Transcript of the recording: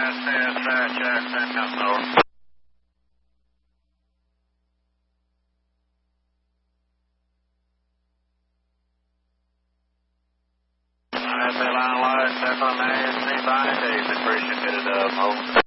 Jackson, comes over. Line light, Central Main, St. Bonnie, David, appreciate it, over.